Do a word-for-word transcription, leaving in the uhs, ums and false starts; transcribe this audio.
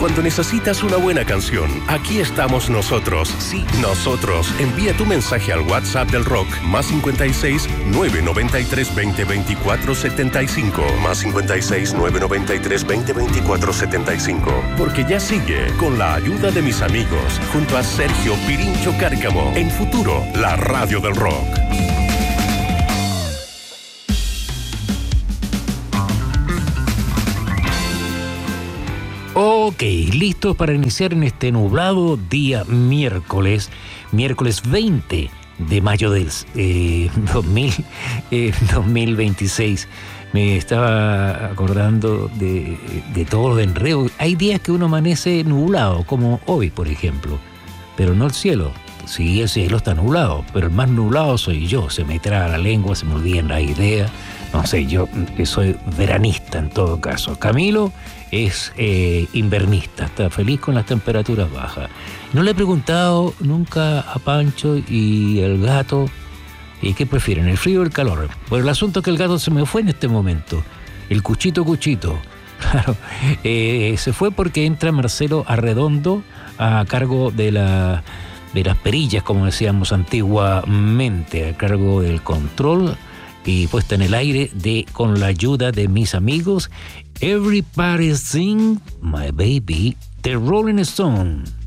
Cuando necesitas una buena canción, aquí estamos nosotros. Sí, nosotros. Envía tu mensaje al WhatsApp del rock, más cincuenta y seis, nueve noventa y tres, veinte, veinticuatro, setenta y cinco. Más cincuenta y seis, nueve noventa y tres, veinte, veinticuatro, setenta y cinco. Porque ya sigue, con la ayuda de mis amigos, junto a Sergio Pirincho Cárcamo, en Futuro, la radio del rock. Ok, listos para iniciar en este nublado día miércoles, miércoles veinte de mayo del eh, dos mil, eh, dos mil veintiséis. Me estaba acordando de, de todo lo de enredo. Hay días que uno amanece nublado, como hoy, por ejemplo, pero no el cielo. Sí, el cielo está nublado, pero el más nublado soy yo. Se me traba la lengua, se me olvidan las ideas. No sé, yo que soy veranista en todo caso. Camilo es eh, invernista, está feliz con las temperaturas bajas. No le he preguntado nunca a Pancho y el gato ¿y qué prefieren, el frío o el calor? Bueno, el asunto es que el gato se me fue en este momento. El cuchito cuchito. Claro, eh, se fue porque entra Marcelo Arredondo a cargo de la de las perillas, como decíamos antiguamente, a cargo del control y puesta en el aire de con la ayuda de mis amigos Everybody Sing My Baby, The Rolling Stone.